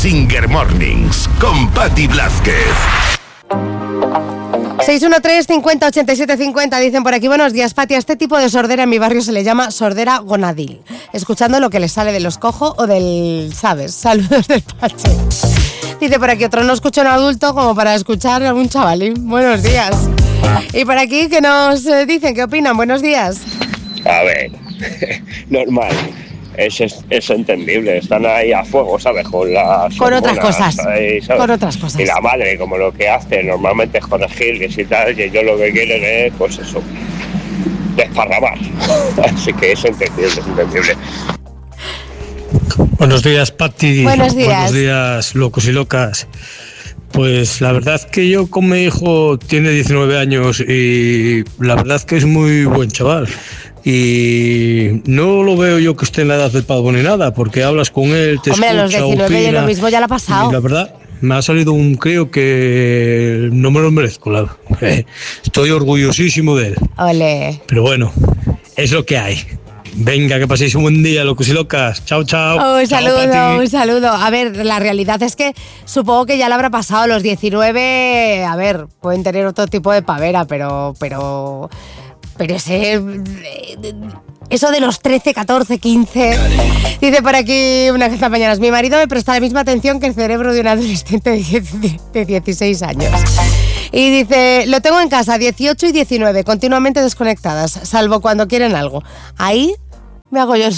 Singer Mornings con Patti Blázquez. 613-50-87-50, dicen por aquí. Buenos días, Pati. A este tipo de sordera en mi barrio se le llama sordera gonadil, escuchando lo que le sale de los cojos o del, ¿sabes? Saludos del Pache. Dice por aquí otro, no escucho a un adulto como para escuchar a un chavalín. Buenos días. Y por aquí, ¿qué nos dicen? ¿Qué opinan? Buenos días. A ver, normal. Es entendible, están ahí a fuego, ¿sabes? Con las con hormonas, otras cosas, ahí, ¿sabes? Con otras cosas. Y la madre, como lo que hace normalmente es corregirles y tal, y ellos lo que quieren es, pues eso, desparramar. Así que es entendible. Buenos días, Pati. Buenos días. Buenos días, locos y locas. Pues la verdad que yo con mi hijo tiene 19 años y la verdad que es muy buen chaval. Y no lo veo yo que esté en la edad del pavo ni nada, porque hablas con él, te escucha, a los 19 opina, y lo mismo ya le ha pasado. Y la verdad, me ha salido un crío que no me lo merezco. Estoy orgullosísimo de él. Ole. Pero bueno, es lo que hay. Venga, que paséis un buen día, locos y locas. Chao, chao. Un saludo, Chao, un saludo. A ver, la realidad es que supongo que ya le habrá pasado a los 19. A ver, pueden tener otro tipo de pavera, pero eso de los 13, 14, 15. Dice por aquí una de estas mañanas, mi marido me presta la misma atención que el cerebro de un adolescente de 16 años. Y dice, lo tengo en casa, 18 y 19, continuamente desconectadas, salvo cuando quieren algo. Ahí me hago yo